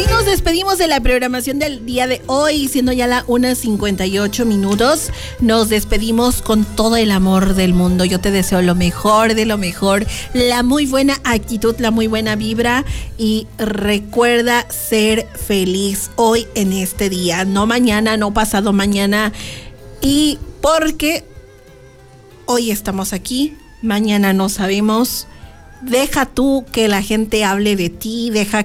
Así nos despedimos de la programación del día de hoy, siendo ya la 1:58. Nos despedimos con todo el amor del mundo. Yo te deseo lo mejor de lo mejor, la muy buena actitud, la muy buena vibra, y recuerda ser feliz hoy en este día, no mañana, no pasado mañana, y porque hoy estamos aquí, mañana no sabemos. Deja tú que la gente hable de ti, deja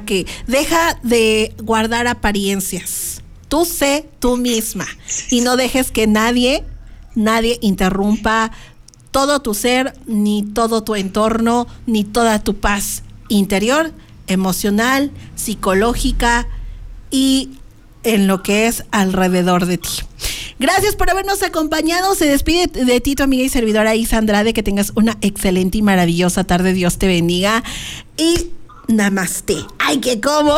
de guardar apariencias. Tú sé tú misma y no dejes que nadie interrumpa todo tu ser, ni todo tu entorno, ni toda tu paz interior, emocional, psicológica y en lo que es alrededor de ti. Gracias por habernos acompañado. Se despide de ti tu amiga y servidora Isa Andrade. Que tengas una excelente y maravillosa tarde. Dios te bendiga. Y namaste. ¡Ay, qué como!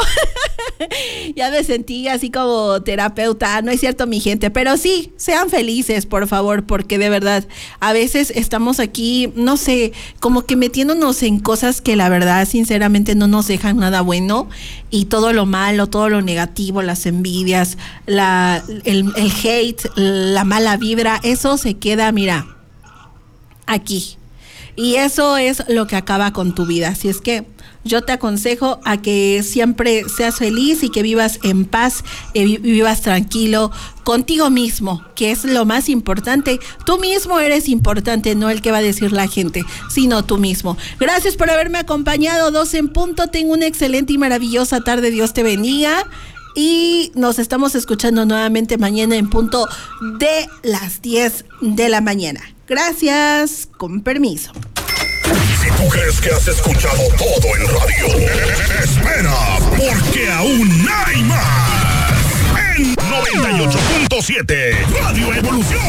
Ya me sentí así como terapeuta. No es cierto, mi gente. Pero sí, sean felices, por favor. Porque de verdad, a veces estamos aquí, no sé, como que metiéndonos en cosas que la verdad, sinceramente, no nos dejan nada bueno. Y todo lo malo, todo lo negativo, las envidias, el hate, la mala vibra, eso se queda, mira, aquí. Y eso es lo que acaba con tu vida. Así es que yo te aconsejo a que siempre seas feliz y que vivas en paz, vivas tranquilo contigo mismo, que es lo más importante. Tú mismo eres importante, no el que va a decir la gente, sino tú mismo. Gracias por haberme acompañado. 12 en punto. Tengo una excelente y maravillosa tarde. Dios te bendiga. Y nos estamos escuchando nuevamente mañana en punto de las 10 de la mañana. Gracias. Con permiso. Si tú crees que has escuchado todo en radio, espera, porque aún hay más. En 98.7 Radio Evolución.